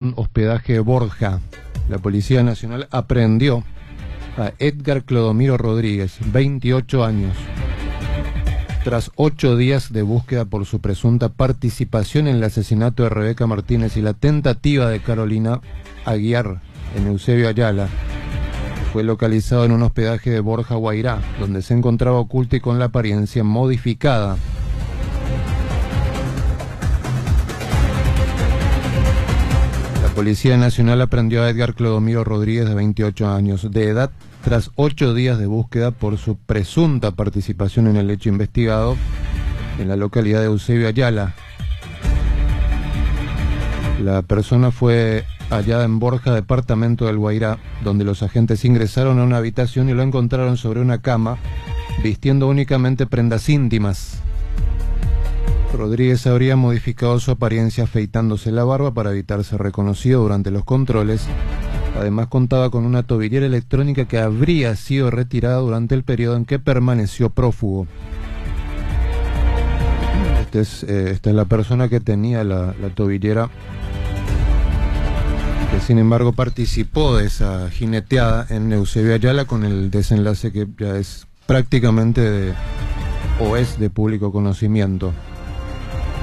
un hospedaje de Borja. La Policía Nacional aprehendió a Edgar Clodomiro Rodríguez, 28 años, tras 8 días de búsqueda por su presunta participación en el asesinato de Rebeca Martínez y la tentativa de Carolina Aguiar en Eusebio Ayala. Fue localizado en un hospedaje de Borja Guairá, donde se encontraba oculto y con la apariencia modificada. La Policía Nacional aprehendió a Edgar Clodomiro Rodríguez, de 28 años de edad, tras 8 días de búsqueda por su presunta participación en el hecho investigado en la localidad de Eusebio Ayala. La persona fue hallada en Borja, departamento del Guairá, donde los agentes ingresaron a una habitación y lo encontraron sobre una cama, vistiendo únicamente prendas íntimas. Rodríguez habría modificado su apariencia afeitándose la barba para evitar ser reconocido durante los controles. Además contaba con una tobillera electrónica que habría sido retirada durante el periodo en que permaneció prófugo. Esta es la persona que tenía la tobillera, que sin embargo participó de esa jineteada en Eusebio Ayala, con el desenlace que ya es prácticamente o es de público conocimiento.